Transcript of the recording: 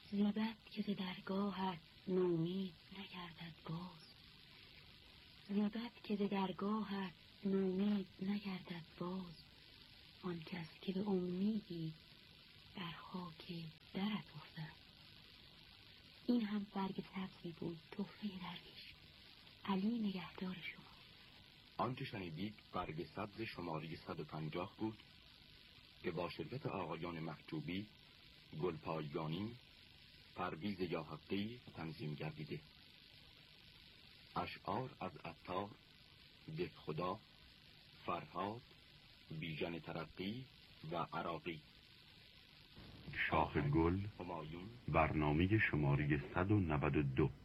زیبد که ز درگاهت نومید نگردد باز، زیبد که ز درگاهت نومید نگردد باز. آن کس که به امیدی در خاک درت افتد. این هم برگ سبزی بود، تحفه درویش. علی نگهدار شما. آنچه شنیدید برگ سبز شماره 150 بود که با شرکت آقایان محجوبی، گلپایگانی، پرویز یاحقی تنظیم گردیده. اشعار از عطار، دهخدا، فرهاد، بیژن ترقی و عراقی. شاخ گل، برنامه شماره 192.